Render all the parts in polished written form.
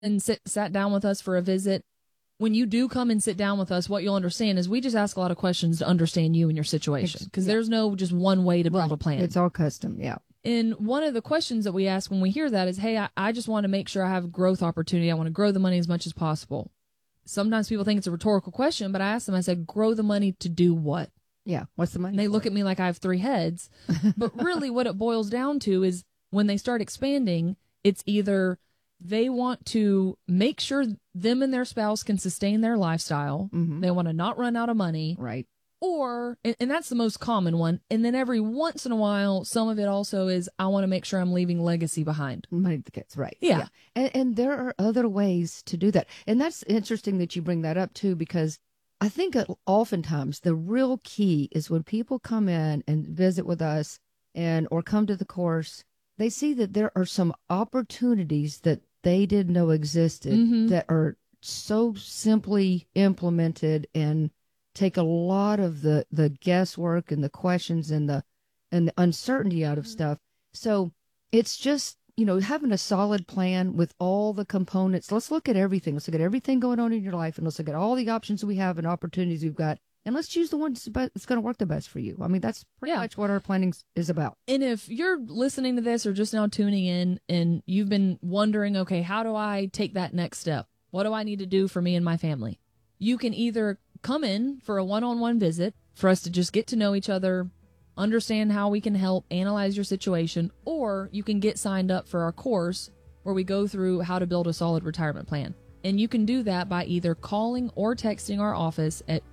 and sat down with us for a visit, when you do come and sit down with us, what you'll understand is we just ask a lot of questions to understand you and your situation, because there's no just one way to build a plan. It's all custom, yeah. And one of the questions that we ask when we hear that is, hey, I just want to make sure I have growth opportunity. I want to grow the money as much as possible. Sometimes people think it's a rhetorical question, but I ask them, I said, grow the money to do what? Yeah, what's the money? And they look at me like I have three heads. But really what it boils down to is when they start expanding, it's either they want to make sure them and their spouse can sustain their lifestyle. Mm-hmm. They want to not run out of money. Right. Or, and that's the most common one. And then every once in a while, some of it also is, I want to make sure I'm leaving legacy behind. Money to the kids, right. Yeah. And there are other ways to do that. And that's interesting that you bring that up too, because I think oftentimes the real key is when people come in and visit with us or come to the course, they see that there are some opportunities that they didn't know existed that are so simply implemented and take a lot of the guesswork and the questions and the uncertainty out of stuff. So it's just, having a solid plan with all the components. Let's look at everything. Let's look at everything going on in your life, and let's look at all the options we have and opportunities we've got. And let's choose the one that's going to work the best for you. I mean, that's pretty much what our planning is about. And if you're listening to this or just now tuning in and you've been wondering, okay, how do I take that next step? What do I need to do for me and my family? You can either come in for a one-on-one visit for us to just get to know each other, understand how we can help analyze your situation, or you can get signed up for our course where we go through how to build a solid retirement plan. And you can do that by either calling or texting our office at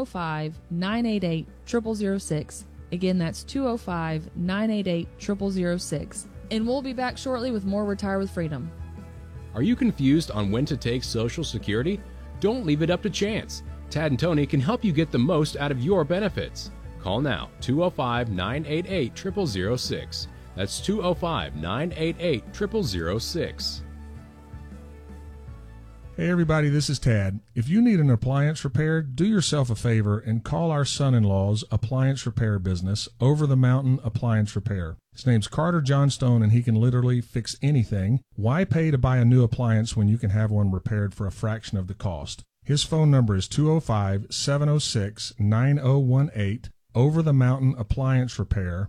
205-988-0006. Again, that's 205-988-0006. And we'll be back shortly with more Retire with Freedom. Are you confused on when to take Social Security? Don't leave it up to chance. Tad and Tony can help you get the most out of your benefits. Call now, 205-988-0006. That's 205-988-0006. Hey everybody, this is Tad. If you need an appliance repaired, do yourself a favor and call our son-in-law's appliance repair business, Over the Mountain Appliance Repair. His name's Carter Johnstone, and he can literally fix anything. Why pay to buy a new appliance when you can have one repaired for a fraction of the cost? His phone number is 205-706-9018, Over the Mountain Appliance Repair,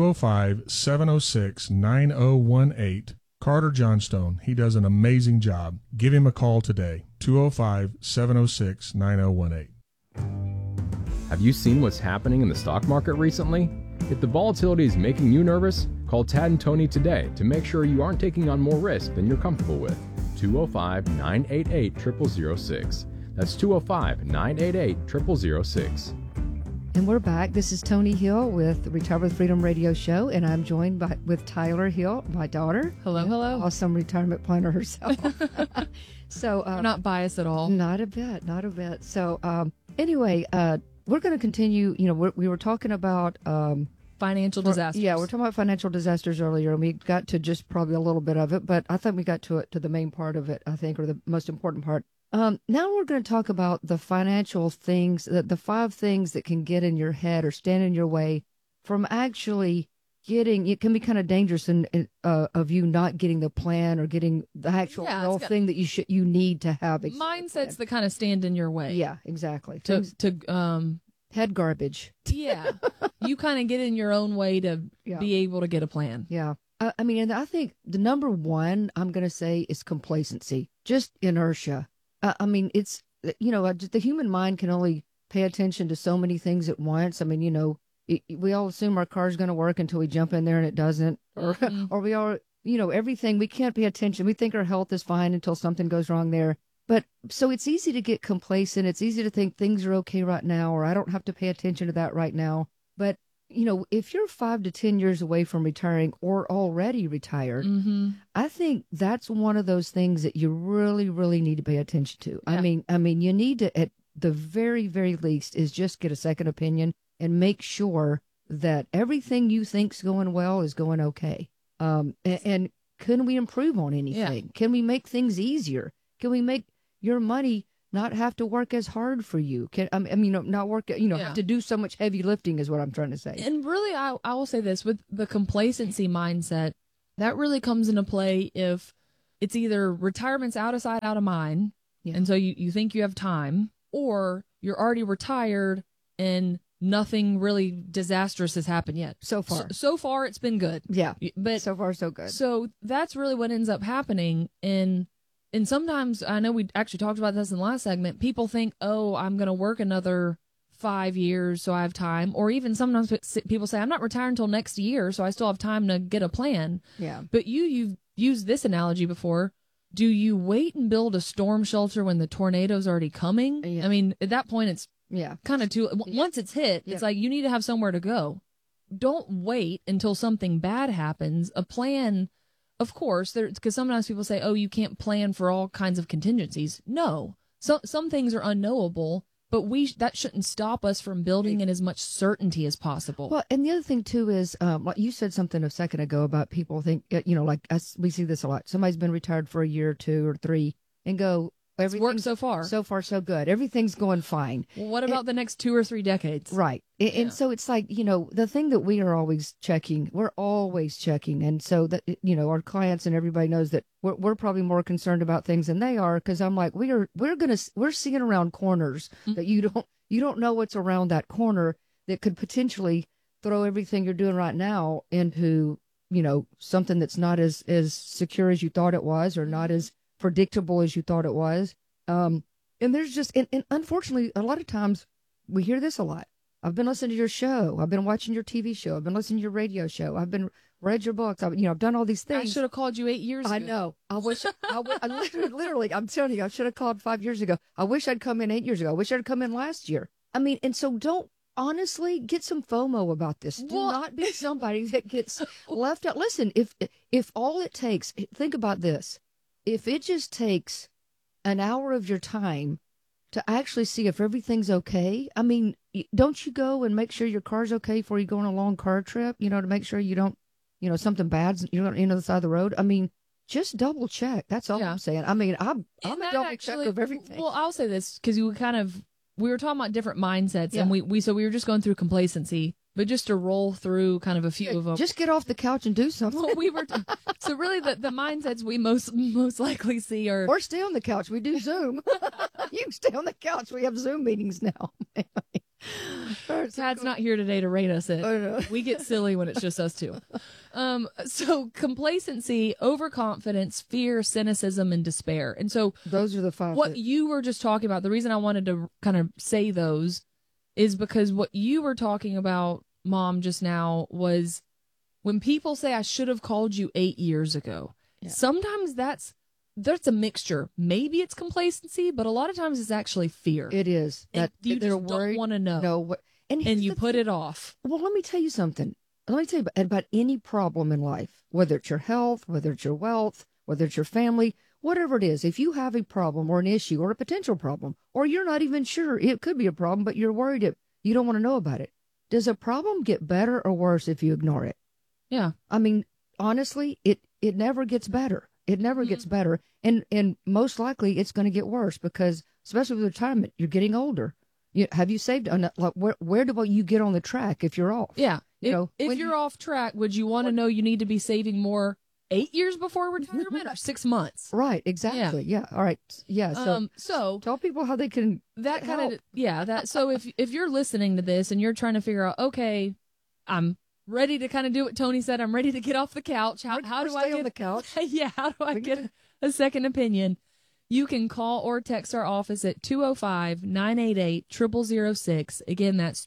205-706-9018. Carter Johnstone. He does an amazing job. Give him a call today, 205-706-9018. Have you seen what's happening in the stock market recently? If the volatility is making you nervous, call Tad and Tony today to make sure you aren't taking on more risk than you're comfortable with. 205-988-0006. That's 205-988-0006. And we're back. This is Tony Hill with the Retire with Freedom radio show, and I'm joined with Tyler Hill, my daughter. Hello, hello. Awesome retirement planner herself. So we're not biased at all. Not a bit, not a bit. So anyway, we're going to continue. We were talking about financial disasters. Yeah, we're talking about financial disasters earlier, and we got to just probably a little bit of it, but I think we got to the main part of it, I think, or the most important part. Now we're going to talk about the financial things, the 5 things that can get in your head or stand in your way from actually getting. It can be kind of dangerous of you not getting the plan or getting the actual real thing that you need to have. Mindsets that kind of stand in your way. Yeah, exactly. Head garbage. Yeah, you kind of get in your own way to be able to get a plan. Yeah. I mean, and I think the number one I'm going to say is complacency, just inertia. I mean, it's, the human mind can only pay attention to so many things at once. I mean, we all assume our car's going to work until we jump in there and it doesn't. Or we all, everything, we can't pay attention. We think our health is fine until something goes wrong there. But so it's easy to get complacent. It's easy to think things are okay right now, or I don't have to pay attention to that right now. But, if you're 5 to 10 years away from retiring or already retired, I think that's one of those things that you really, really need to pay attention to. Yeah. I mean, you need to, at the very, very least, is just get a second opinion and make sure that everything you think's going well is going okay. And can we improve on anything? Yeah. Can we make things easier? Can we make your money not have to work as hard for you? Not work, have to do so much heavy lifting is what I'm trying to say. And really, I will say this, with the complacency mindset, that really comes into play if it's either retirement's out of sight, out of mind. Yeah. And so you think you have time, or you're already retired and nothing really disastrous has happened yet. So far. So far, it's been good. Yeah. But so far, so good. So that's really what ends up happening. And sometimes, I know we actually talked about this in the last segment, people think, oh, I'm going to work another 5 years, so I have time. Or even sometimes people say, I'm not retiring until next year, so I still have time to get a plan. Yeah. But you've used this analogy before. Do you wait and build a storm shelter when the tornado's already coming? Yeah. I mean, at that point, it's Yeah. kind of too, once it's hit, Yeah. it's like you need to have somewhere to go. Don't wait until something bad happens. A plan, of course, because sometimes people say, oh, you can't plan for all kinds of contingencies. No, some things are unknowable, but that shouldn't stop us from building in as much certainty as possible. Well, and the other thing too is, like you said something a second ago about people think, like us, we see this a lot. Somebody's been retired for a year or 2 or 3 and go, it's worked so far. So far, so good. Everything's going fine. Well, what about the next 2 or 3 decades? Right. And so it's like, the thing that we are always checking, we're always checking. And so that, our clients and everybody knows that we're probably more concerned about things than they are. Cause I'm like, we're seeing around corners that you don't know what's around that corner that could potentially throw everything you're doing right now into, something that's not as secure as you thought it was, or not as predictable as you thought it was. And there's just, and unfortunately, a lot of times we hear this a lot. I've been listening to your show. I've been watching your TV show. I've been listening to your radio show. I've been read your books. I've done all these things. I should have called you 8 years ago. I know. I wish, I literally, I'm telling you, I should have called 5 years ago. I wish I'd come in 8 years ago. I wish I'd come in last year. I mean, and so honestly, get some FOMO about this. Do not be somebody that gets left out. Listen, if all it takes, think about this. If it just takes an hour of your time to actually see if everything's okay, I mean, don't you go and make sure your car's okay before you go on a long car trip, to make sure you don't, something bad's, on the side of the road? I mean, just double check. That's all I'm saying. I mean, I'm a double check of everything. Well, I'll say this because we were talking about different mindsets, and we were just going through complacency. But just to roll through kind of a few of them. Just get off the couch and do something. Well, so really the mindsets we most likely see are... Or stay on the couch. We do Zoom. You can stay on the couch. We have Zoom meetings now. Tad's not here today to rate us it. We get silly when it's just us two. So complacency, overconfidence, fear, cynicism, and despair. And so... Those are the 5. What you were just talking about, the reason I wanted to kind of say those is because what you were talking about, Mom, just now was when people say, I should have called you 8 years ago. Yeah. Sometimes that's a mixture. Maybe it's complacency, but a lot of times it's actually fear. It is. That you just don't want to know. No, and you put it off. Well, let me tell you something. Let me tell you about any problem in life, whether it's your health, whether it's your wealth, whether it's your family, whatever it is. If you have a problem or an issue or a potential problem, or you're not even sure it could be a problem, but you're worried you don't want to know about it. Does a problem get better or worse if you ignore it? Yeah. I mean, honestly, it never gets better. It never gets better. And most likely it's going to get worse because, especially with retirement, you're getting older. Have you saved? Like, where do you get on the track if you're off? Yeah. If you're off track, would you want to know you need to be saving more 8 years before retirement or 6 months? Right. Exactly. Yeah. All right. Yeah. So tell people how they can. That kind of So if you're listening to this and you're trying to figure out, okay, I'm ready to kind of do what Tony said. I'm ready to get off the couch. How do I get on the couch? Yeah. How do I get a second opinion? You can call or text our office at 205-988-0006. Again, that's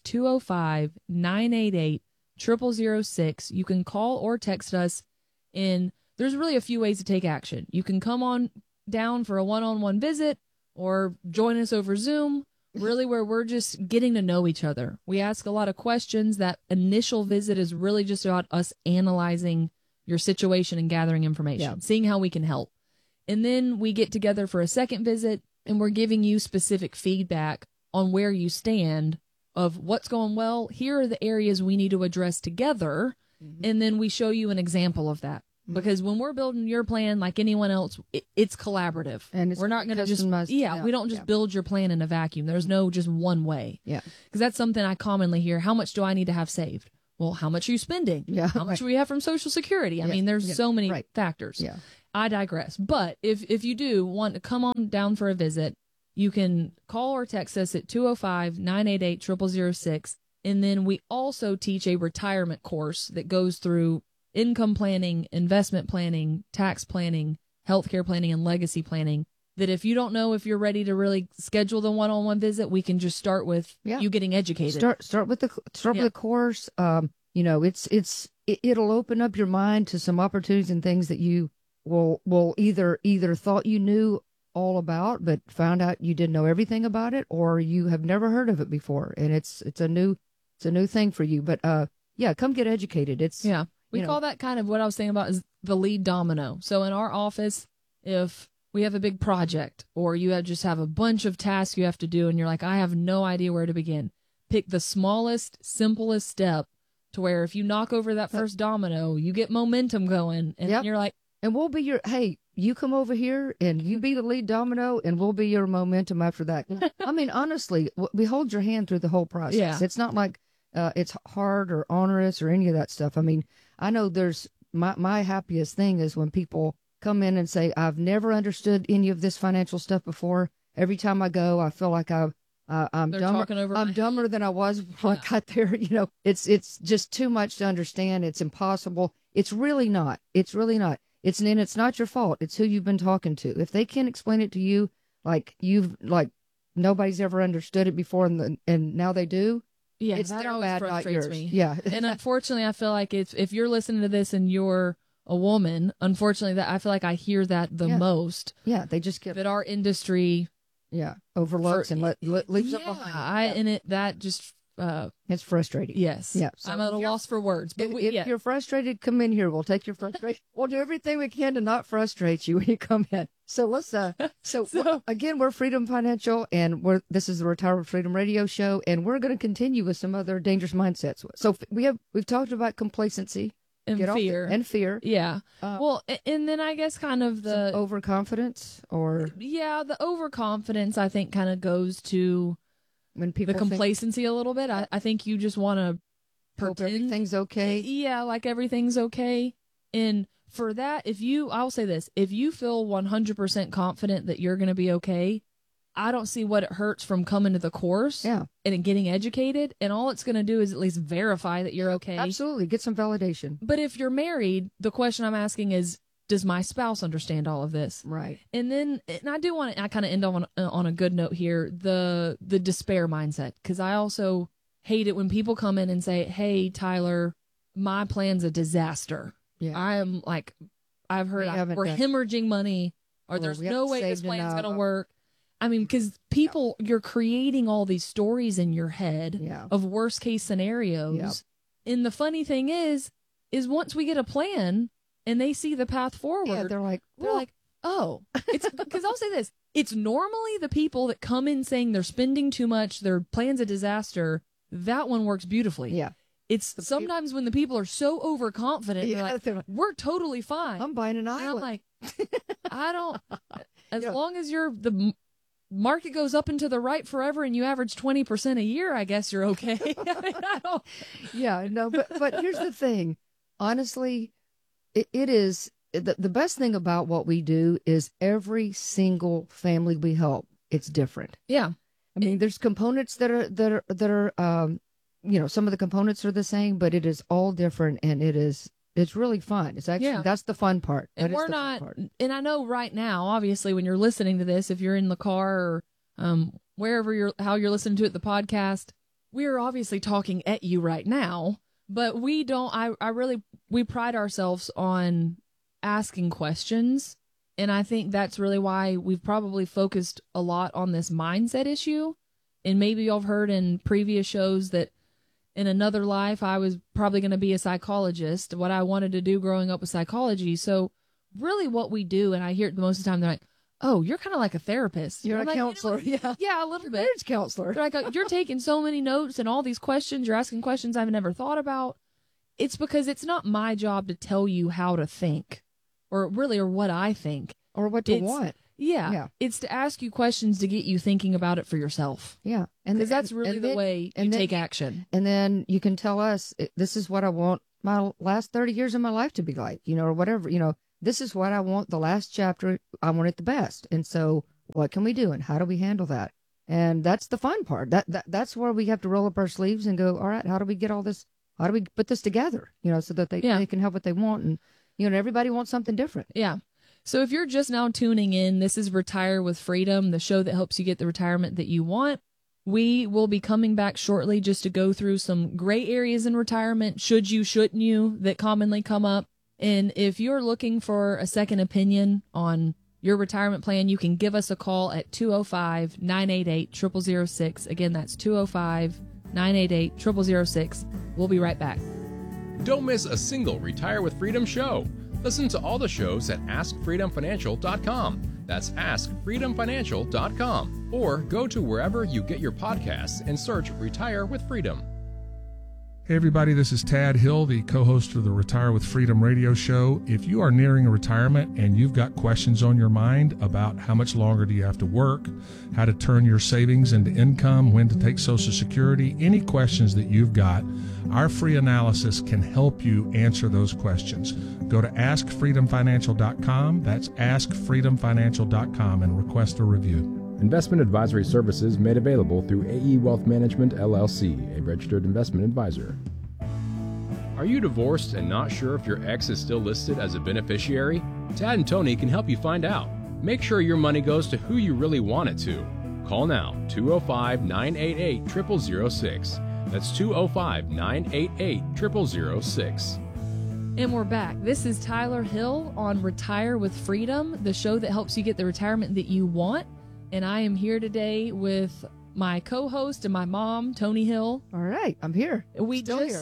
205-988-0006. You can call or text us, and there's really a few ways to take action. You can come on down for a one-on-one visit or join us over Zoom, really where we're just getting to know each other. We ask a lot of questions. That initial visit is really just about us analyzing your situation and gathering information, seeing how we can help. And then we get together for a second visit, and we're giving you specific feedback on where you stand of what's going well. Here are the areas we need to address together. Mm-hmm. And then we show you an example of that. Mm-hmm. Because when we're building your plan, like anyone else, it's collaborative. And we're not going to just, we don't just build your plan in a vacuum. There's no just one way. Yeah. Because that's something I commonly hear. How much do I need to have saved? Well, how much are you spending? Yeah. How much do we have from Social Security? I mean, there's so many factors. Yeah. I digress. But if you do want to come on down for a visit, you can call or text us at 205-988-0006. And then we also teach a retirement course that goes through income planning, investment planning, tax planning, healthcare planning, and legacy planning. That if you don't know if you're ready to really schedule the one-on-one visit, we can just start with you getting educated. Start with the course. It'll open up your mind to some opportunities and things that you will either thought you knew all about, but found out you didn't know everything about it, or you have never heard of it before, and it's a new thing for you. But come get educated. We call that kind of what I was saying about is the lead domino. So in our office, if we have a big project or you just have a bunch of tasks you have to do and you're like, I have no idea where to begin, pick the smallest, simplest step to where if you knock over that first domino, you get momentum going, and you're like, and we'll be you come over here and you be the lead domino and we'll be your momentum after that. I mean, honestly, we hold your hand through the whole process. Yeah. It's not like it's hard or onerous or any of that stuff. I mean, I know there's my happiest thing is when people come in and say, I've never understood any of this financial stuff before. Every time I go, I feel like I'm dumber than I was before I got there. It's just too much to understand. It's impossible. It's really not. It's not your fault. It's who you've been talking to. If they can't explain it to you, like nobody's ever understood it before, and now they do. Yeah, it's that their always bad, frustrates not yours. me. Yeah, and unfortunately, I feel like if you're listening to this and you're a woman, unfortunately, that I feel like I hear that the most. Yeah, they just get that our industry. Yeah, overlooks and leaves it behind. It's frustrating. Yes. Yeah. So I'm at a loss for words. But if you're frustrated, come in here. We'll take your frustration. We'll do everything we can to not frustrate you when you come in. So let's. Again, we're Freedom Financial, and this is the Retirement Freedom Radio Show, and we're going to continue with some other dangerous mindsets. So we've talked about complacency. And fear. Yeah. And then I guess kind of the overconfidence the overconfidence, I think, kind of goes to when people the complacency a little bit. I think you just want to pretend everything's okay. Yeah, like everything's okay. And for that, I'll say this, if you feel 100% confident that you're going to be okay, I don't see what it hurts from coming to the course and getting educated. And all it's going to do is at least verify that you're okay. Absolutely. Get some validation. But if you're married, the question I'm asking is, does my spouse understand all of this? Right. And I do want to kind of end on a good note here, the despair mindset. Because I also hate it when people come in and say, hey, Tyler, my plan's a disaster. Yeah. I am like, I've heard we're hemorrhaging money, or there's no way this plan's going to work. I mean, because you're creating all these stories in your head of worst case scenarios. Yep. And the funny thing is once we get a plan and they see the path forward, they're like, oh, it's because I'll say this. It's normally the people that come in saying they're spending too much, their plan's a disaster. That one works beautifully. Yeah. It's sometimes when the people are so overconfident, they're like, we're totally fine. I'm buying an island. And I'm like, I don't, as long as the market goes up and to the right forever and you average 20% a year, I guess you're okay. But here's the thing. Honestly, it is the best thing about what we do is every single family we help, it's different. Yeah. I mean, there's components that are some of the components are the same, but it is all different, and it's really fun. It's actually, that's the fun part. And and I know right now, obviously, when you're listening to this, if you're in the car or wherever how you're listening to it, the podcast, we're obviously talking at you right now, but we don't, we pride ourselves on asking questions. And I think that's really why we've probably focused a lot on this mindset issue. And maybe y'all have heard in previous shows that in another life, I was probably going to be a psychologist. What I wanted to do growing up was psychology. So really what we do, and I hear it most of the time, they're like, oh, you're kind of like a therapist. You're a counselor. Yeah, a little bit. Marriage counselor. They're like, you're taking so many notes and all these questions. You're asking questions I've never thought about. It's because it's not my job to tell you how to think or what I think. Or what to want. Yeah. It's to ask you questions to get you thinking about it for yourself. Yeah. Because that's really the way you take action. And then you can tell us, this is what I want my last 30 years of my life to be like, or whatever, this is what I want. The last chapter, I want it the best. And so what can we do and how do we handle that? And that's the fun part. That's where we have to roll up our sleeves and go, all right, how do we get all this? How do we put this together? So that they can have what they want. And, everybody wants something different. Yeah. So if you're just now tuning in, this is Retire with Freedom, the show that helps you get the retirement that you want. We will be coming back shortly just to go through some gray areas in retirement, should you, shouldn't you, that commonly come up. And if you're looking for a second opinion on your retirement plan, you can give us a call at 205-988-0006. Again, that's 205-988-0006. We'll be right back. Don't miss a single Retire with Freedom show. Listen to all the shows at AskFreedomFinancial.com. That's AskFreedomFinancial.com. Or go to wherever you get your podcasts and search Retire with Freedom. Hey everybody, this is Tad Hill, the co-host of the Retire with Freedom radio show. If you are nearing a retirement and you've got questions on your mind about how much longer do you have to work, how to turn your savings into income, when to take Social Security, any questions that you've got, our free analysis can help you answer those questions. Go to AskFreedomFinancial.com, that's AskFreedomFinancial.com, and request a review. Investment advisory services made available through AE Wealth Management, LLC, a registered investment advisor. Are you divorced and not sure if your ex is still listed as a beneficiary? Tad and Tony can help you find out. Make sure your money goes to who you really want it to. Call now, 205-988-0006. That's 205-988-0006. And we're back. This is Tyler Hill on Retire with Freedom, the show that helps you get the retirement that you want. And I am here today with my co-host and my mom, Tony Hill. All right, I'm here. We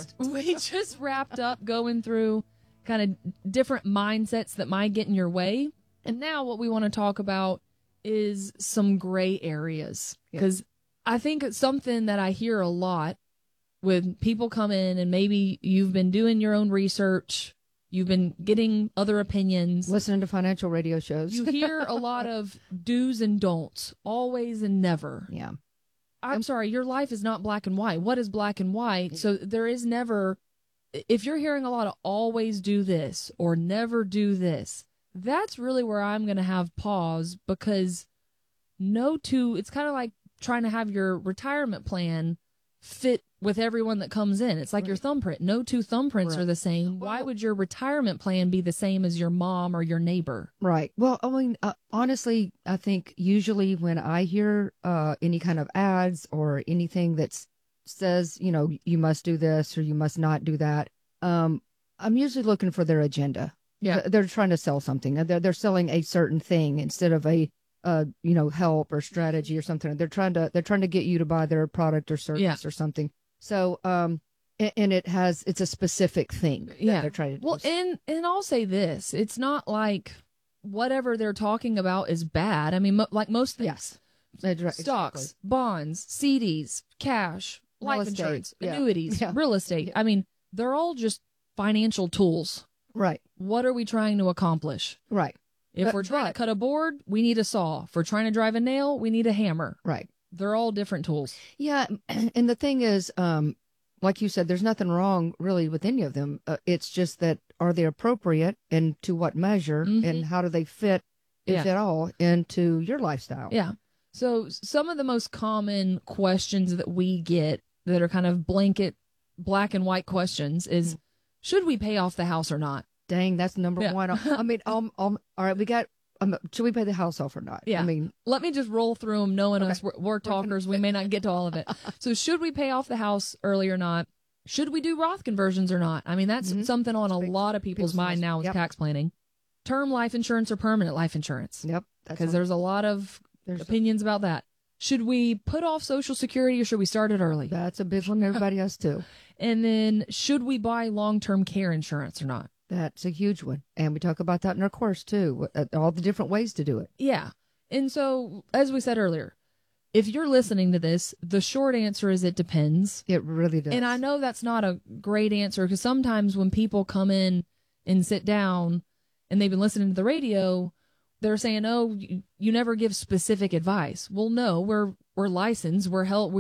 just wrapped up going through kind of different mindsets that might get in your way. And now what we want to talk about is some gray areas. Because I think it's something that I hear a lot when people come in and maybe you've been doing your own research, you've been getting other opinions. Listening to financial radio shows. You hear a lot of do's and don'ts, always and never. Yeah. I'm sorry, your life is not black and white. What is black and white? So there is never, if you're hearing a lot of always do this or never do this, that's really where I'm going to have pause, because it's kind of like trying to have your retirement plan fit with everyone that comes in. It's like your thumbprint. No two thumbprints are the same. Why would your retirement plan be the same as your mom or your neighbor? Right. Well, I mean, honestly, I think usually when I hear any kind of ads or anything that says, you must do this or you must not do that, I'm usually looking for their agenda. Yeah. They're trying to sell something. They're selling a certain thing instead of a help or strategy or something. They're trying to get you to buy their product or service or something. So, and it's a specific thing. They're trying to. Well, and I'll say this: it's not like whatever they're talking about is bad. I mean, like most things, stocks, bonds, CDs, cash, life insurance, annuities, real estate. I mean, they're all just financial tools. Right. What are we trying to accomplish? Right. If we're trying to cut a board, we need a saw. If we're trying to drive a nail, we need a hammer. Right. They're all different tools. Yeah. And the thing is, like you said, there's nothing wrong really with any of them. It's just that, are they appropriate and to what measure and how do they fit, if at all, into your lifestyle? Yeah. So some of the most common questions that we get that are kind of blanket black and white questions is, should we pay off the house or not? Dang, that's number one. I mean, all right, we got, should we pay the house off or not? Yeah. I mean, let me just roll through them, knowing us, we're talkers. We may not get to all of it. So should we pay off the house early or not? Should we do Roth conversions or not? I mean, that's something on a lot of people's mind now with tax planning. Term life insurance or permanent life insurance? Yep. Because there's a lot of opinions about that. Should we put off Social Security or should we start it early? That's a big one. Everybody has too. And then should we buy long-term care insurance or not? That's a huge one. And we talk about that in our course too, all the different ways to do it. Yeah. And so, as we said earlier, if you're listening to this, the short answer is it depends. It really does. And I know that's not a great answer, because sometimes when people come in and sit down and they've been listening to the radio, they're saying, oh, you never give specific advice. Well, no, we're licensed. We're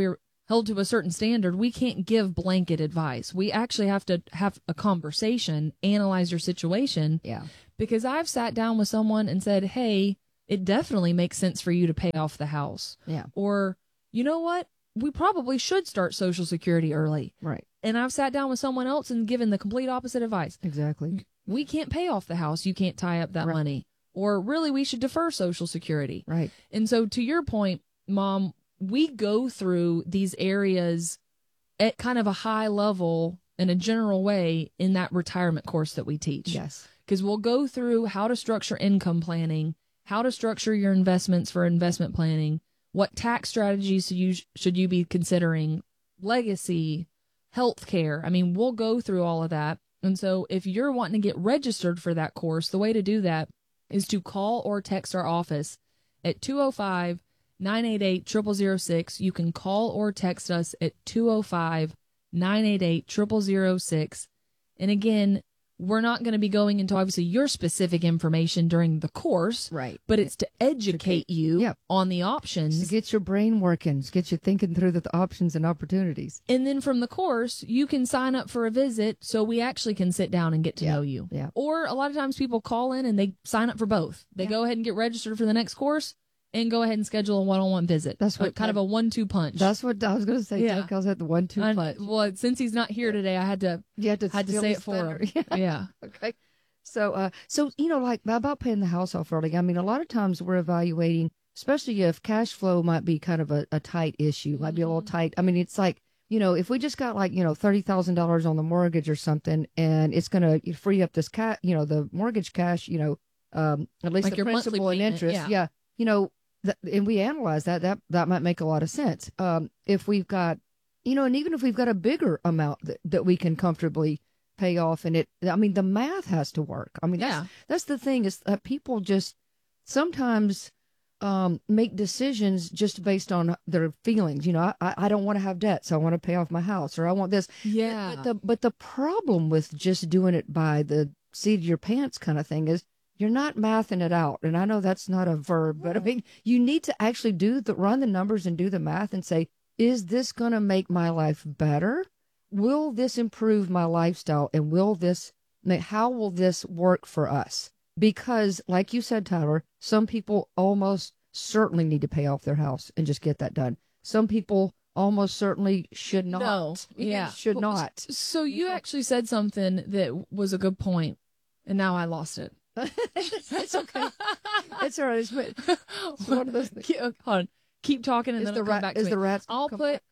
held to a certain standard, we can't give blanket advice. We actually have to have a conversation, analyze your situation. Yeah. Because I've sat down with someone and said, hey, it definitely makes sense for you to pay off the house. Yeah. Or, you know what? We probably should start Social Security early. Right. And I've sat down with someone else and given the complete opposite advice. Exactly. We can't pay off the house. You can't tie up that Right. money. Or really, we should defer Social Security. Right. And so to your point, Mom, we go through these areas at kind of a high level in a general way in that retirement course that we teach. Yes. Because we'll go through how to structure income planning, how to structure your investments for investment planning, what tax strategies should you be considering, legacy, healthcare. I mean, we'll go through all of that. And so if you're wanting to get registered for that course, the way to do that is to call or text our office at 205-988-0006. You can call or text us at 205-988-0006. And again, we're not going to be going into obviously your specific information during the course, Right. but it's to educate you Yep. on the To options. get your brain working, to get you thinking through the options and opportunities. And then from the course, you can sign up for a visit so we actually can sit down and get to Yeah. know you. Yeah. Or a lot of times people call in and they sign up for both. They go ahead and get registered for the next course and go ahead and schedule a one-on-one visit. That's what kind of a 1-2 punch. That's what I was going to say. Yeah. Doug calls that the 1-2 punch. Well, since he's not here today, I had to You had to steal steal say his it for thunder. him. Yeah. Okay. So, like about paying the house off early. I mean, a lot of times we're evaluating, especially if cash flow might be kind of a tight issue, might be a little tight. I mean, it's like, if we just got like, $30,000 on the mortgage or something, and it's going to free up this the mortgage cash, at least Like the your monthly principal and payment, interest. yeah. And we analyze that might make a lot of sense. If we've got, and even if we've got a bigger amount that we can comfortably pay off, and the math has to work. I mean, that's the thing, is that people just sometimes make decisions just based on their feelings. I don't want to have debt, so I want to pay off my house, or I want this. Yeah. But the problem with just doing it by the seat of your pants kind of thing is you're not mathing it out. And I know that's not a verb, but I mean, you need to actually run the numbers and do the math and say, is this going to make my life better? Will this improve my lifestyle? And how will this work for us? Because like you said, Tyler, some people almost certainly need to pay off their house and just get that done. Some people almost certainly should not. No. Yeah. Should not. So you actually said something that was a good point, and now I lost it. It's okay. It's all right. It's one of those things. Hold on. Keep talking, and then it'll come back to me. The rats? I'll put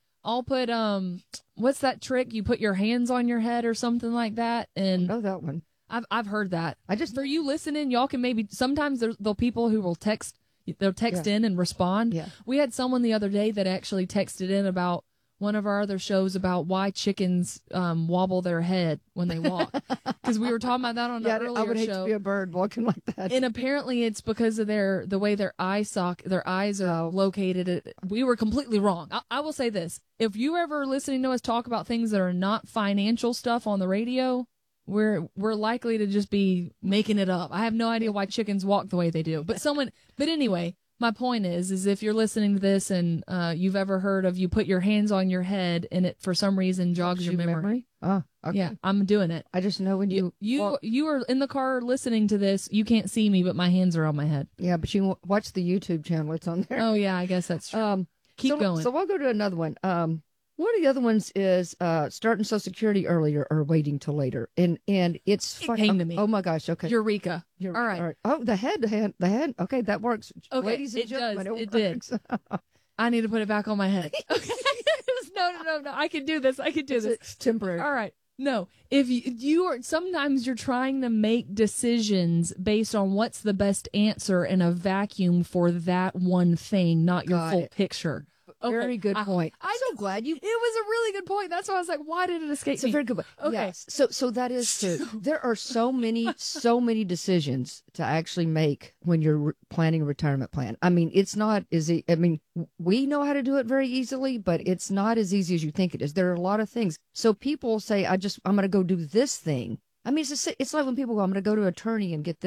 what's that trick? You put your hands on your head or something like that. And know that one. I've heard that. For you listening, y'all can maybe, sometimes there'll people who will they'll text in and respond. Yeah. We had someone the other day that actually texted in about one of our other shows about why chickens wobble their head when they walk. Because we were talking about that on an earlier show. I would hate to be a bird walking like that. And apparently it's because of the way their eyes are located. We were completely wrong. I will say this. If you ever listening to us talk about things that are not financial stuff on the radio, we're likely to just be making it up. I have no idea why chickens walk the way they do. But anyway, my point is if you're listening to this and you've ever heard of you put your hands on your head and it for some reason jogs your memory. Oh, okay. Yeah, I'm doing it. I just know when you are in the car listening to this, you can't see me, but my hands are on my head. Yeah, but you watch the YouTube channel. It's on there. Oh yeah, I guess that's true. Keep going. So we'll go to another one. One of the other ones is starting Social Security earlier or waiting till later, and it's funny. Came to me. Oh my gosh! Okay, Eureka! All right. Oh, the head. Okay, that works. Okay, ladies and gentlemen, it did. I need to put it back on my head. Okay. No. I can do this. It's temporary. All right. No, if you are, sometimes you're trying to make decisions based on what's the best answer in a vacuum for that one thing, not your full picture. Okay. Very good point. I'm so glad you. It was a really good point. That's why I was like, why did it escape me? It's a very good point. Okay. Yes. So that is true. There are so many decisions to actually make when you're planning a retirement plan. I mean, it's not easy. I mean, we know how to do it very easily, but it's not as easy as you think it is. There are a lot of things. So people say, I'm going to go do this thing. I mean, it's like when people go, I'm going to go to an attorney and get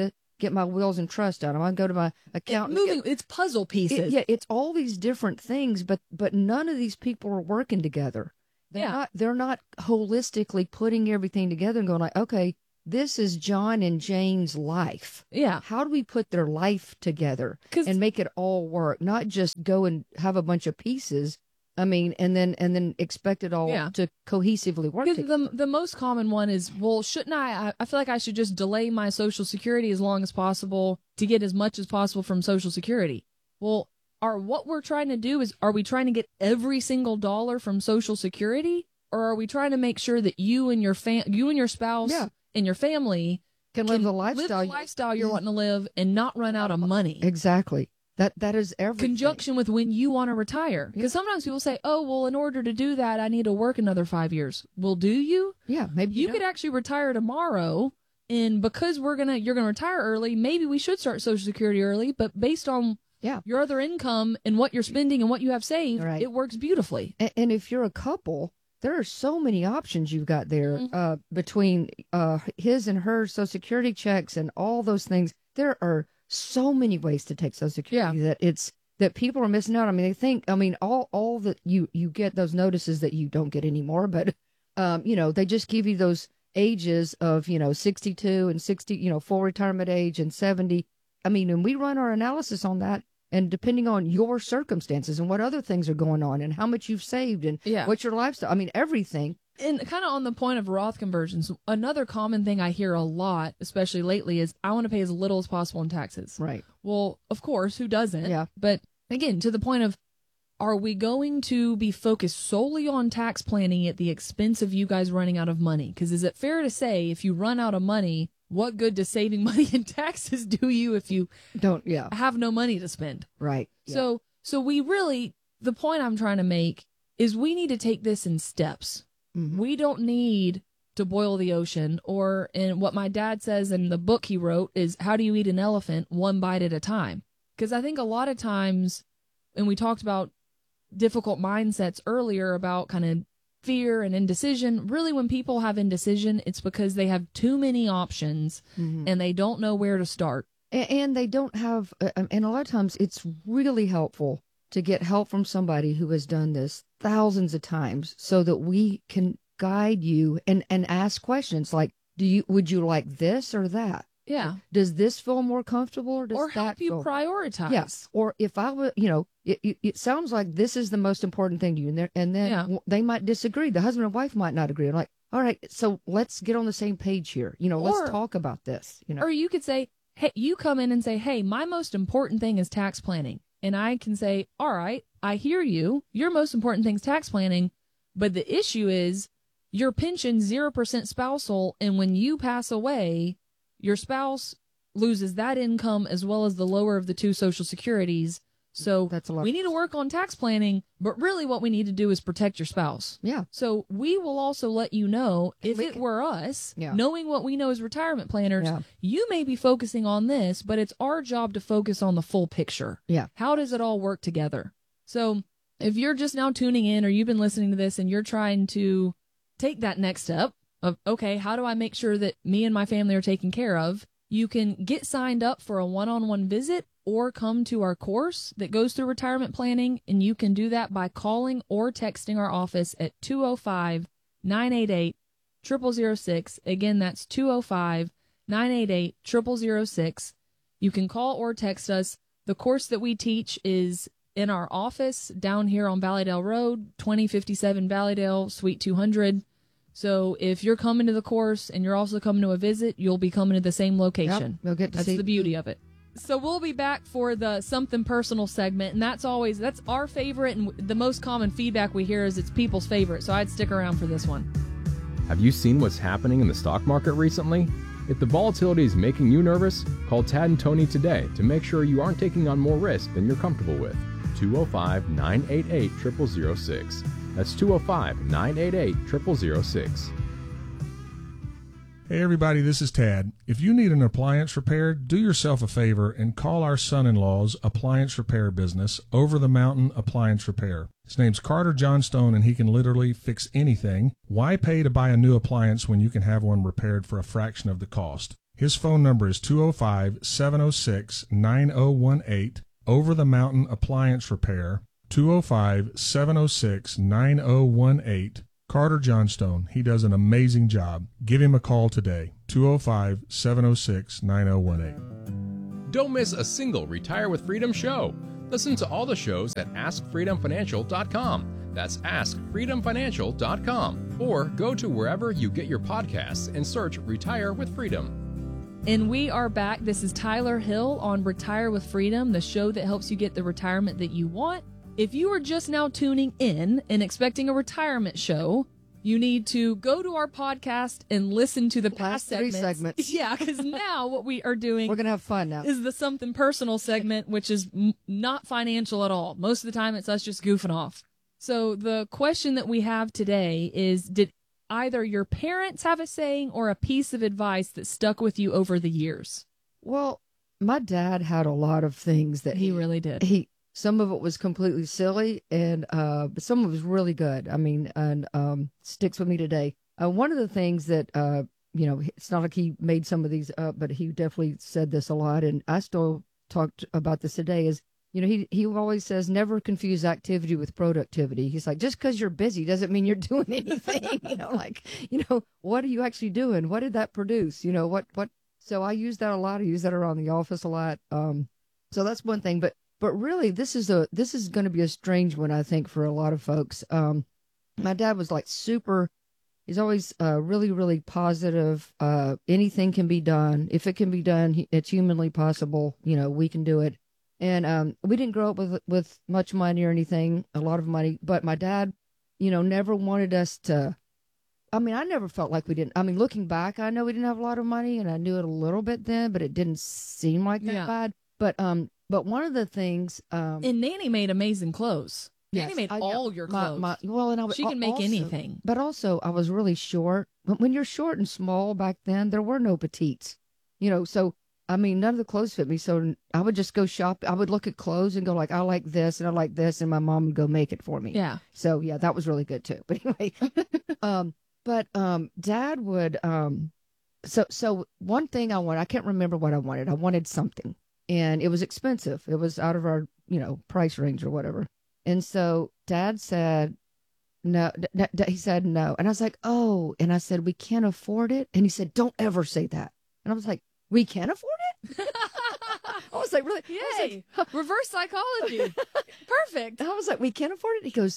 get my wills and trust out. I want to go to my accountant. It's puzzle pieces. It's all these different things, but none of these people are working together. They're not holistically putting everything together and going like, okay, this is John and Jane's life. Yeah. How do we put their life together and make it all work? Not just go and have a bunch of pieces. I mean, and then expect it all to cohesively work together. The most common one is, well, shouldn't I feel like I should just delay my Social Security as long as possible to get as much as possible from Social Security. Well, what we're trying to do is, are we trying to get every single dollar from Social Security, or are we trying to make sure that you and your spouse and your family can live the lifestyle you're wanting to live and not run out of money? Exactly. That is everything. Conjunction with when you want to retire. Because sometimes people say, oh, well, in order to do that, I need to work another 5 years. Well, do you? Yeah, maybe you could actually retire tomorrow. And because you're going to retire early, maybe we should start Social Security early. But based on your other income and what you're spending and what you have saved, it works beautifully. And if you're a couple, there are so many options you've got there between his and her Social Security checks and all those things. There are so many ways to take Social Security that people are missing out. I mean, they think, all that you get those notices that you don't get anymore, but, they just give you those ages of, 62 and 60, full retirement age and 70. I mean, and we run our analysis on that. And depending on your circumstances and what other things are going on and how much you've saved and what's your lifestyle, I mean, everything. And kind of on the point of Roth conversions, another common thing I hear a lot, especially lately, is I want to pay as little as possible in taxes. Right. Well, of course, who doesn't? Yeah. But again, to the point of, are we going to be focused solely on tax planning at the expense of you guys running out of money? Because is it fair to say if you run out of money, what good does saving money in taxes do you if you don't have no money to spend? Right. Yeah. So we really, the point I'm trying to make is we need to take this in steps. Mm-hmm. We don't need to boil the ocean, and what my dad says in the book he wrote is, how do you eat an elephant one bite at a time? Because I think a lot of times, and we talked about difficult mindsets earlier about kind of fear and indecision. Really, when people have indecision, it's because they have too many options and they don't know where to start. And they don't have, and a lot of times it's really helpful to get help from somebody who has done this thousands of times so that we can guide you and ask questions like, would you like this or that? Yeah. Does this feel more comfortable or does that help you prioritize? Yes. Yeah. Or if I would, it sounds like this is the most important thing to you. And then they might disagree. The husband and wife might not agree. I'm like, all right, so let's get on the same page here. Let's talk about this. Or you could say, hey, you come in and say, hey, my most important thing is tax planning. And I can say, all right, I hear you. Your most important thing is tax planning. But the issue is your pension 0% spousal. And when you pass away, your spouse loses that income as well as the lower of the two Social Securities. So that's a lot. We need to work on tax planning, but really what we need to do is protect your spouse. Yeah. So we will also let you know, if it were us, knowing what we know as retirement planners, you may be focusing on this, but it's our job to focus on the full picture. Yeah. How does it all work together? So if you're just now tuning in or you've been listening to this and you're trying to take that next step of, okay, how do I make sure that me and my family are taken care of? You can get signed up for a one-on-one visit or come to our course that goes through retirement planning, and you can do that by calling or texting our office at 205-988-0006. Again, that's 205-988-0006. You can call or text us. The course that we teach is in our office down here on Valleydale Road, 2057 Valleydale, Suite 200. So if you're coming to the course and you're also coming to a visit, you'll be coming to the same location. Yep, you'll get to see. That's the beauty of it. So we'll be back for the Something Personal segment, and that's our favorite, and the most common feedback we hear is it's people's favorite, so I'd stick around for this one. Have you seen what's happening in the stock market recently? If the volatility is making you nervous, call Tad and Tony today to make sure you aren't taking on more risk than you're comfortable with. 205-988-0006. That's 205-988-0006. Hey everybody, this is Tad. If you need an appliance repaired, do yourself a favor and call our son-in-law's appliance repair business, Over the Mountain Appliance Repair. His name's Carter Johnstone, and he can literally fix anything. Why pay to buy a new appliance when you can have one repaired for a fraction of the cost? His phone number is 205-706-9018. Over the Mountain Appliance Repair, 205-706-9018. Carter Johnstone. He does an amazing job. Give him a call today, 205-706-9018. Don't miss a single Retire with Freedom show. Listen to all the shows at AskFreedomFinancial.com. That's AskFreedomFinancial.com. Or go to wherever you get your podcasts and search Retire with Freedom. And we are back. This is Tyler Hill on Retire with Freedom, the show that helps you get the retirement that you want. If you are just now tuning in and expecting a retirement show, you need to go to our podcast and listen to the past Last 3 segments. Yeah, because now what we are doing We're going to have fun now. is the something personal segment, which is not financial at all. Most of the time, it's us just goofing off. So the question that we have today is, did either your parents have a saying or a piece of advice that stuck with you over the years? Well, my dad had a lot of things that He really did. Some of it was completely silly, and but some of it was really good. I mean, and sticks with me today. One of the things that it's not like he made some of these up, but he definitely said this a lot, and I still talked about this today. Is he always says never confuse activity with productivity. He's like, just because you're busy doesn't mean you're doing anything. What are you actually doing? What did that produce? What? So I use that a lot. I use that around the office a lot. So that's one thing, but really, this is going to be a strange one, I think, for a lot of folks. My dad was like he's always really, really positive. Anything can be done. If it can be done, it's humanly possible. We can do it. And we didn't grow up with much money or anything, a lot of money. But my dad, never wanted us to. I mean, I never felt like we didn't. I mean, looking back, I know we didn't have a lot of money, and I knew it a little bit then, but it didn't seem like that bad. But one of the things, and Nanny made amazing clothes. Yes, Nanny made all your clothes. She can make anything. But also, I was really short. When you're short and small back then, there were no petites. So I mean, none of the clothes fit me. So I would just go shop. I would look at clothes and go like, I like this and I like this, and my mom would go make it for me. Yeah. So yeah, that was really good too. But anyway, Dad would. So one thing I can't remember what I wanted. I wanted something. And it was expensive. It was out of our, price range or whatever. And so Dad said, no, he said no. And I was like, oh, and I said, we can't afford it. And he said, don't ever say that. And I was like, we can't afford it? I was like, really? Yay. Reverse psychology. Perfect. I was like, we can't afford it? He goes,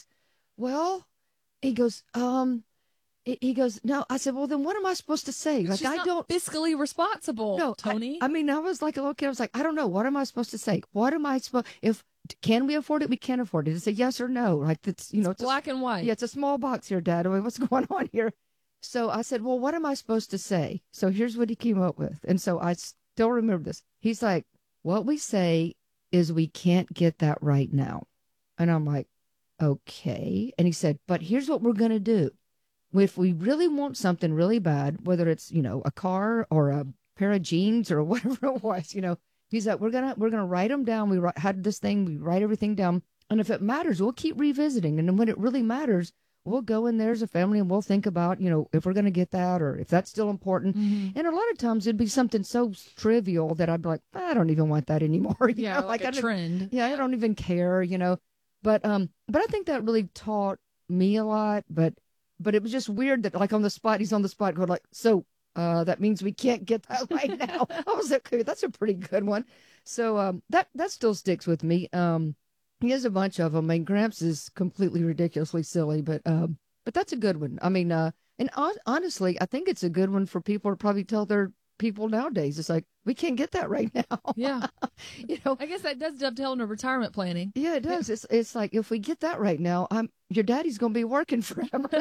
he goes, no. I said, well, then what am I supposed to say? Like, She's not fiscally responsible, no, Tony. I mean, I was like a little kid. I was like, I don't know. What am I supposed to say? What am I supposed, can we afford it? We can't afford it. It's a yes or no. Like, it's black and white. Yeah, it's a small box here, Dad. I mean, what's going on here? So I said, well, what am I supposed to say? So here's what he came up with. And so I still remember this. He's like, what we say is we can't get that right now. And I'm like, okay. And he said, but here's what we're going to do. If we really want something really bad, whether it's, a car or a pair of jeans or whatever it was, he's like, we're going to write them down. We had this thing, we write everything down. And if it matters, we'll keep revisiting. And then when it really matters, we'll go in there as a family and we'll think about, if we're going to get that or if that's still important. Mm-hmm. And a lot of times it'd be something so trivial that I'd be like, I don't even want that anymore. Yeah, like a trend. Yeah, I don't even care, But I think that really taught me a lot. But it was just weird that like on the spot, he's on the spot going like, so that means we can't get that right now. I was like, okay, that's a pretty good one. So that still sticks with me. He has a bunch of them. I mean, Gramps is completely ridiculously silly, but that's a good one. I mean, and honestly, I think it's a good one for people to probably tell their people nowadays. It's like, we can't get that right now. Yeah. I guess that does dovetail into retirement planning. Yeah, it does. It's like, if we get that right now, your daddy's going to be working forever.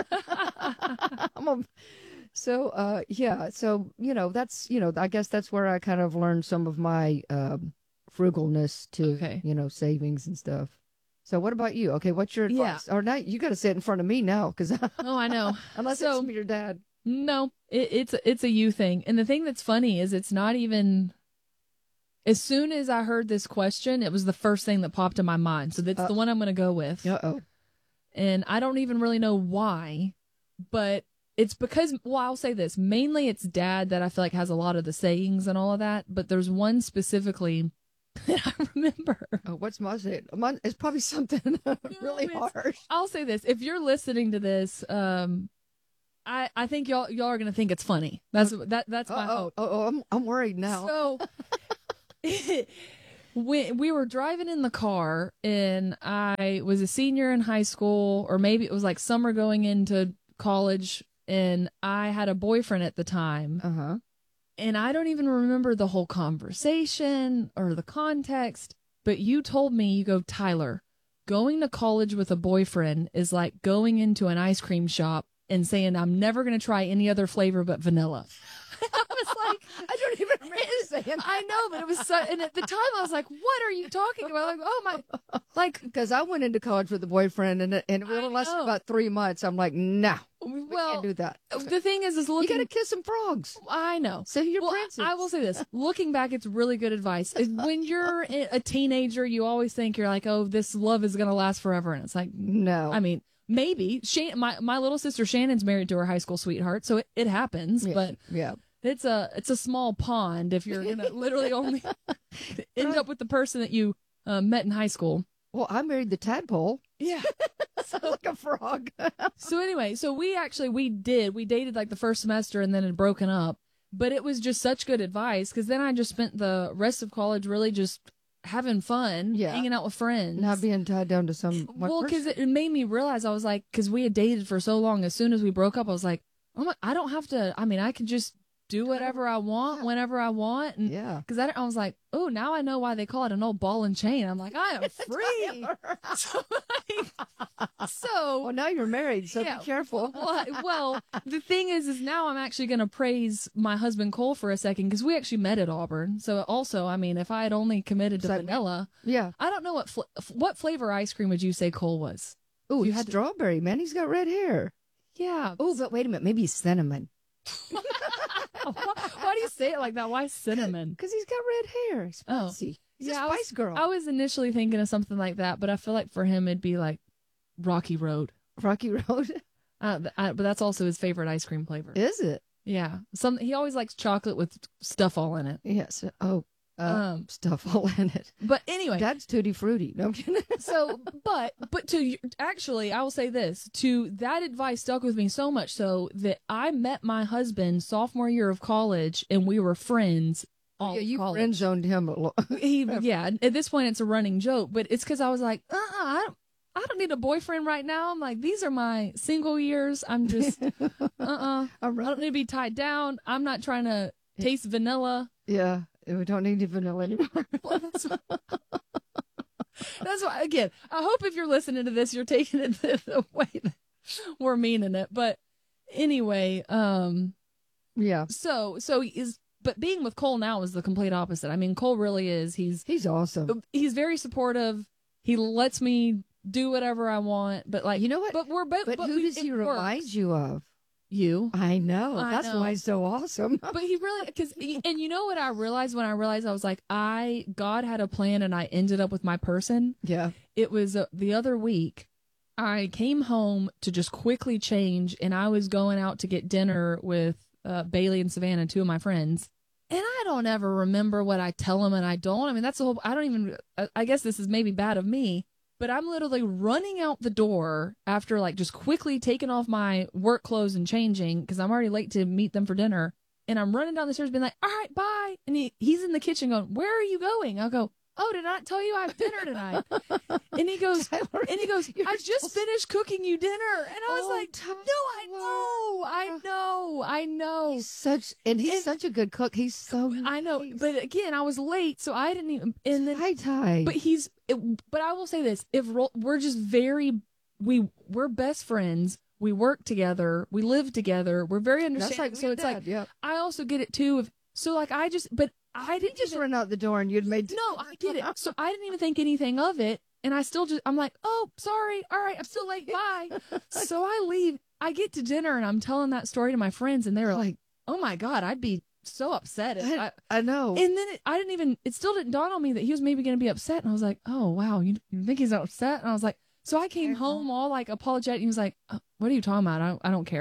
So, that's, I guess that's where I kind of learned some of my frugalness to, savings and stuff. So what about you? Okay, what's your advice? Or now you got to say it in front of me now, because oh, I know. Unless it's from your dad. No, it's a you thing. And the thing that's funny is it's not even. As soon as I heard this question, it was the first thing that popped in my mind. So that's the one I'm going to go with. Uh-oh. And I don't even really know why, but it's because, well, I'll say this. Mainly it's Dad that I feel like has a lot of the sayings and all of that. But there's one specifically that I remember. Oh, what's my saying? It's probably something really harsh. I'll say this. If you're listening to this, I think y'all are going to think it's funny. That's my hope. I'm worried now. So we were driving in the car, and I was a senior in high school, or maybe it was like summer going into college, and I had a boyfriend at the time. Uh-huh. And I don't even remember the whole conversation or the context, but you told me, you go, Tyler, going to college with a boyfriend is like going into an ice cream shop and saying, I'm never going to try any other flavor but vanilla. I was like, I don't even remember saying. I know, but it was so, and at the time I was like, what are you talking about? Like, oh my, like, Because I went into college with a boyfriend, and it only lasted about 3 months. I'm like, no, we can't do that. The thing is You looking. got to kiss some frogs. I know. So you're Well, princess. I will say this. Looking back, it's really good advice. When you're a teenager, you always think you're like, oh, this love is going to last forever. And it's like, No. I mean, maybe. My little sister Shannon's married to her high school sweetheart, so it happens. Yeah. But Yeah. it's a small pond if you're going to literally only end up with the person that you met in high school. Well, I married the tadpole. Yeah. Like a frog. So anyway, so we dated like the first semester and then had broken up, but it was just such good advice because then I just spent the rest of college really just having fun, Yeah. hanging out with friends. Not being tied down to some one Well, person. because it made me realize, I was like, because we had dated for so long, as soon as we broke up, I was like, oh my, I don't have to, I mean, I could just do whatever I want, whenever I want. And Yeah. because I was like, oh, now I know why they call it an old ball and chain. I'm like, I am free. So, Well, now you're married, so Yeah. be careful. well, the thing is now I'm actually going to praise my husband Cole for a second, because we actually met at Auburn. So also, I mean, if I had only committed to So- vanilla, Yeah. I don't know what flavor ice cream would you say Cole was? Oh, You you had had to- strawberry, man. He's got red hair. Yeah. Oh, but wait a minute. Maybe he's cinnamon. Why do you say it like that? Why cinnamon? Because he's got red hair. He's Oh. spicy. He's Yeah, a spice girl. I was initially thinking of something like that, but I feel like for him it'd be like Rocky Road. Rocky Road. But that's also his favorite ice cream flavor. Is it? Yeah. He always likes chocolate with stuff all in it. Yes. Oh, Um, stuff all in it. But anyway, Dad's tutti frutti. No I'm kidding. so but actually I will say this, that advice stuck with me so much so that I met my husband sophomore year of college and we were friends all Yeah, you college. friend zoned him a lot. Yeah, at this point it's a running joke, but it's because I was like, I don't need a boyfriend right now. I'm like, these are my single years. I'm just I don't need to be tied down. I'm not trying to taste vanilla. Yeah, we don't need vanilla anymore. That's why, again, I hope if you're listening to this, you're taking it the way that we're meaning it. But anyway, Yeah, but being with Cole now is the complete opposite. I mean, Cole really is. he's awesome. He's very supportive. He lets me do whatever I want. But like, You know what? But we're both. But who does he remind you of? You. I know. I That's know. why he's so awesome. But he really, and you know what I realized when I realized, I was like, God had a plan and I ended up with my person. Yeah. It was the other week. I came home to just quickly change, and I was going out to get dinner with Bailey and Savannah, two of my friends. And I don't ever remember what I tell them, and I don't. I mean, that's the whole. I don't even. I guess this is maybe bad of me, but I'm literally running out the door after like just quickly taking off my work clothes and changing because I'm already late to meet them for dinner. And I'm running down the stairs, being like, "All right, bye." And he's in the kitchen going, "Where are you going?" I'll go, "Oh, did I not tell you I have dinner tonight?" And he goes, Tyler, "I just finished cooking you dinner." And I was Oh, like, Tyler. "No, I know." He's such a good cook. He's so I know, nice. but again, I was late, so I didn't even. And then, Ty. but I will say this: we're just we're best friends. We work together. We live together. We're very That's understanding. like So it's like yeah. I also get it too. I didn't Just even, run out the door and you'd made no, I get it. So I didn't even think anything of it. And I still I'm like, oh, sorry. All right. I'm still late. Bye. So I leave. I get to dinner and I'm telling that story to my friends and they were like, oh my God, I'd be so upset. If I know. and then it still didn't dawn on me that he was maybe going to be upset. And I was like, oh, wow. You think he's upset? And I was like, so I came home all like apologetic. He was like, what are you talking about? I don't care.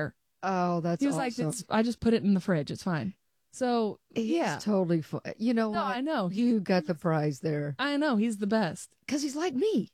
Oh, that's He was awesome. like, I just put it in the fridge. It's fine. So, yeah. He's totally fun. You know No, what? I know. You got the prize there. I know. He's the best. Because he's like me.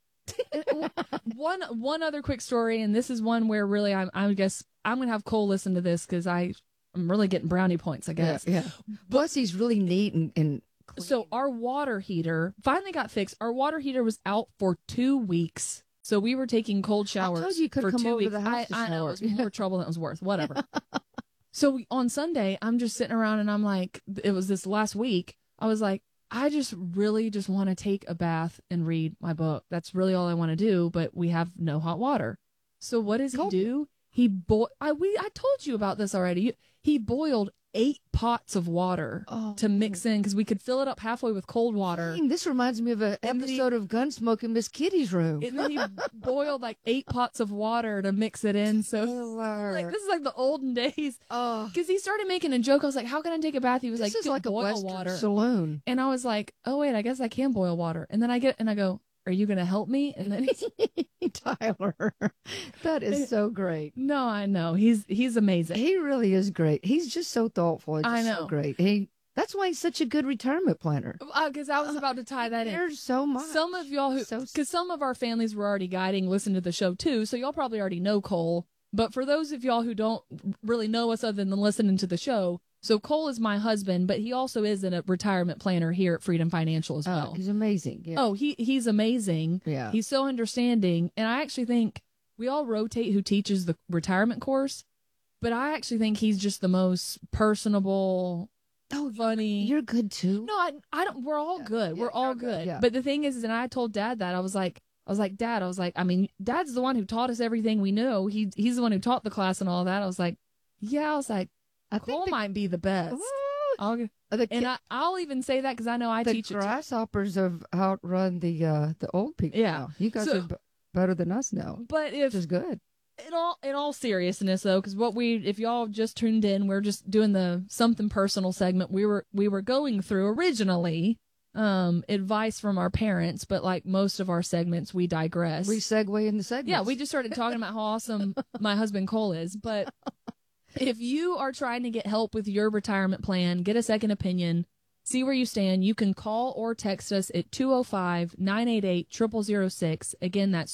One other quick story, and this is one where really I guess I'm going to have Cole listen to this because I'm really getting brownie points, I guess. Yeah. Plus, he's really neat and clean. So our water heater finally got fixed. Our water heater was out for 2 weeks. So we were taking cold showers I told you could for come 2 over weeks. to the house to I know shower. it was more trouble than it was worth. Whatever. So on Sunday, I'm just sitting around and I'm like, it was this last week. I was like, I just really just want to take a bath and read my book. That's really all I want to do. But we have no hot water. So what does he do? He I told you about this already. He boiled 8 pots of water to mix in because we could fill it up halfway with cold water. Dang, this reminds me of an And episode of Gunsmoke in Miss Kitty's room. And then he boiled like 8 pots of water to mix it in. So like this is like the olden days. Oh, Because he started making a joke. I was like, "How can I take a bath?" He was this like, is like a boil Western water. saloon. And I was like, "Oh wait, I guess I can boil water." And then I go, "Are you gonna help me?" And then he's, Tyler, that is so great. "No, I know. He's amazing." He really is great. He's just so thoughtful. It's I just so know. great. That's why he's such a good retirement planner. Because I was about to tie that in. There's so much. Some of y'all because some of our families were already guiding, listen to the show too, so y'all probably already know Cole. But for those of y'all who don't really know us other than listening to the show, so Cole is my husband, but he also is a retirement planner here at Freedom Financial as well. He's amazing. Yeah. Oh, he's amazing. Yeah. He's so understanding. And I actually think we all rotate who teaches the retirement course, but I actually think he's just the most personable, funny. You're good too. No, I don't. We're all good. We're all good. Yeah. But the thing is, and I told Dad that I was like, Dad, I mean, Dad's the one who taught us everything we know. He's the one who taught the class and all that. I was like, Cole might be the best. Ooh, I'll even say that because I know I the teach it. grasshoppers have outrun the old people. Yeah. now. You guys are better than us now. But Which is good. in all seriousness though, because if y'all just tuned in, we're just doing the something personal segment. We were going through originally advice from our parents, but like most of our segments, we digress. We segue in the segment. Yeah, we just started talking about how awesome my husband Cole is. But if you are trying to get help with your retirement plan, get a second opinion, see where you stand, you can call or text us at 205-988-0006. Again, that's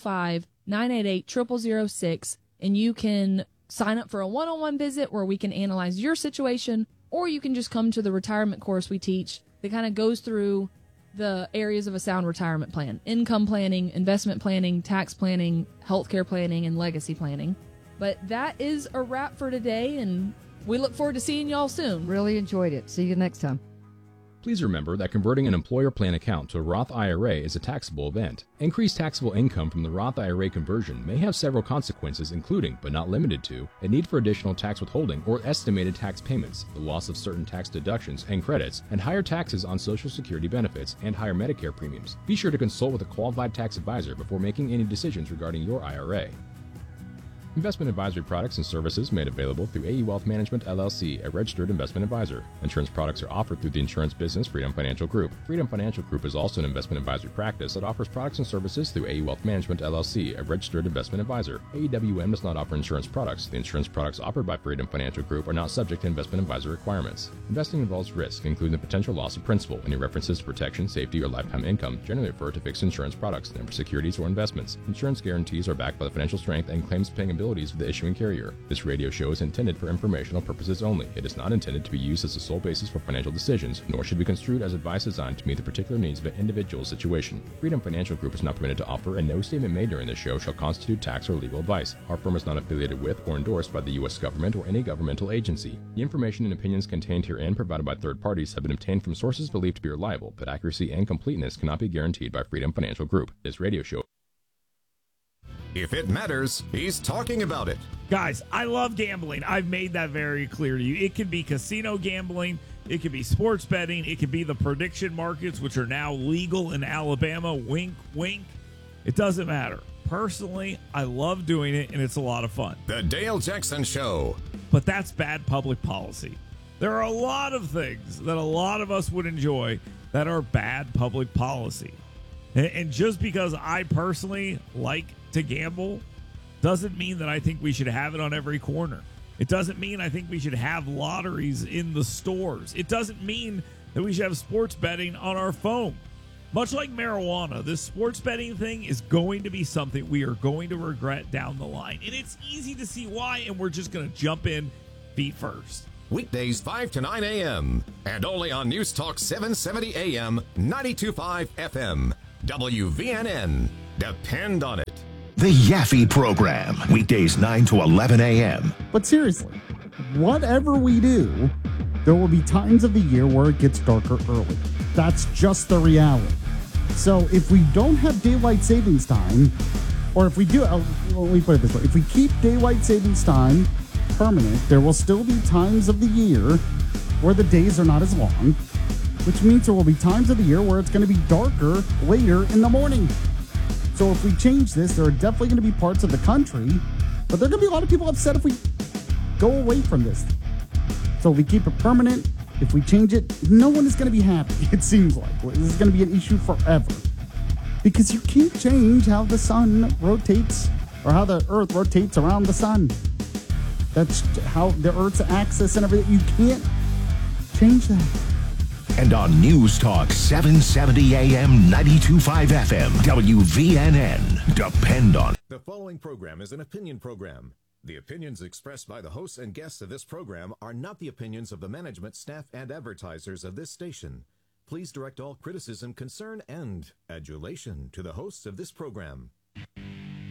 205-988-0006. And you can sign up for a one-on-one visit where we can analyze your situation, or you can just come to the retirement course we teach that kind of goes through the areas of a sound retirement plan: income planning, investment planning, tax planning, healthcare planning, and legacy planning. But that is a wrap for today, and we look forward to seeing y'all soon. Really enjoyed it. See you next time. Please remember that converting an employer plan account to a Roth IRA is a taxable event. Increased taxable income from the Roth IRA conversion may have several consequences, including, but not limited to, a need for additional tax withholding or estimated tax payments, the loss of certain tax deductions and credits, and higher taxes on Social Security benefits and higher Medicare premiums. Be sure to consult with a qualified tax advisor before making any decisions regarding your IRA. Investment advisory products and services made available through AE Wealth Management, LLC, a registered investment advisor. Insurance products are offered through the insurance business Freedom Financial Group. Freedom Financial Group is also an investment advisory practice that offers products and services through AE Wealth Management, LLC, a registered investment advisor. AEWM does not offer insurance products. The insurance products offered by Freedom Financial Group are not subject to investment advisor requirements. Investing involves risk, including the potential loss of principal. Any references to protection, safety, or lifetime income generally refer to fixed insurance products, never securities or investments. Insurance guarantees are backed by the financial strength and claims paying abilities of the issuing carrier. This radio show is intended for informational purposes only. It is not intended to be used as the sole basis for financial decisions, nor should be construed as advice designed to meet the particular needs of an individual situation. Freedom Financial Group is not permitted to offer, and no statement made during this show shall constitute tax or legal advice. Our firm is not affiliated with or endorsed by the U.S. government or any governmental agency. The information and opinions contained herein provided by third parties have been obtained from sources believed to be reliable, but accuracy and completeness cannot be guaranteed by Freedom Financial Group. This radio show. If it matters, he's talking about it. Guys, I love gambling. I've made that very clear to you. It can be casino gambling. It can be sports betting. It can be the prediction markets, which are now legal in Alabama. Wink, wink. It doesn't matter. Personally, I love doing it, and it's a lot of fun. The Dale Jackson Show. But that's bad public policy. There are a lot of things that a lot of us would enjoy that are bad public policy. And just because I personally like to gamble doesn't mean that I think we should have it on every corner. It doesn't mean I think we should have lotteries in the stores. It doesn't mean that we should have sports betting on our phone. Much like marijuana, this sports betting thing is going to be something we are going to regret down the line. And it's easy to see why, and we're just going to jump in feet first. Weekdays 5 to 9 a.m. and only on News Talk 770 a.m., 92.5 FM. WVNN. Depend on it. The Yaffe Program, weekdays 9 to 11 a.m. But seriously, whatever we do, there will be times of the year where it gets darker early. That's just the reality. So if we don't have daylight savings time, or if we do, let me put it this way, if we keep daylight savings time permanent, there will still be times of the year where the days are not as long, which means there will be times of the year where it's going to be darker later in the morning. So if we change this, there are definitely going to be parts of the country, but there are going to be a lot of people upset if we go away from this. So if we keep it permanent, if we change it, no one is going to be happy, it seems like. This is going to be an issue forever. Because you can't change how the sun rotates, or how the earth rotates around the sun. That's how the earth's axis and everything. You can't change that. And on News Talk 770 AM, 92.5 FM, WVNN. Depend on it. The following program is an opinion program. The opinions expressed by the hosts and guests of this program are not the opinions of the management, staff, and advertisers of this station. Please direct all criticism, concern, and adulation to the hosts of this program.